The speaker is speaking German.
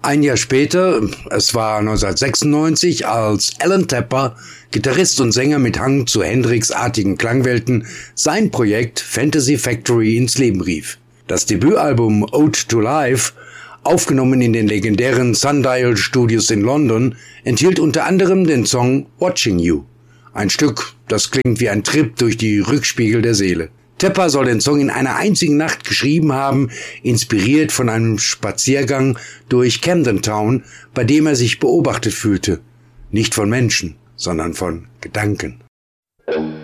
Ein Jahr später, es war 1996, als Alan Tepper, Gitarrist und Sänger mit Hang zu Hendrix-artigen Klangwelten, sein Projekt Fantasy Factory ins Leben rief. Das Debütalbum Ode to Life, aufgenommen in den legendären Sundial Studios in London, enthielt unter anderem den Song Watching You. Ein Stück, das klingt wie ein Trip durch die Rückspiegel der Seele. Tepper soll den Song in einer einzigen Nacht geschrieben haben, inspiriert von einem Spaziergang durch Camden Town, bei dem er sich beobachtet fühlte. Nicht von Menschen, sondern von Gedanken.